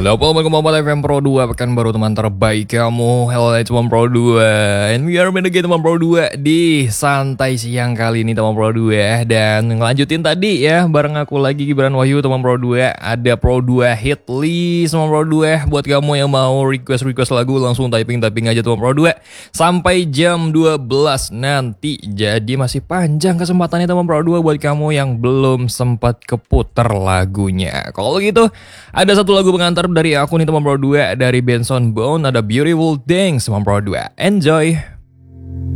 Halo, welcome back FM Pro 2, pekan baru teman terbaik kamu. Hello teman Pro 2, and we are back again teman Pro 2 di santai siang kali ini teman Pro 2. Dan ngelanjutin tadi ya, bareng aku lagi Gibran Wahyu teman Pro 2. Ada Pro 2 hit list teman Pro 2. Buat kamu yang mau request lagu, langsung typing aja teman Pro 2 sampai jam 12 nanti. Jadi masih panjang kesempatannya teman Pro 2 buat kamu yang belum sempat keputar lagunya. Kalau gitu, ada satu lagu pengantar dari aku nih teman Pro 2, dari Benson Bone, ada Beautiful Things teman Pro 2. Enjoy.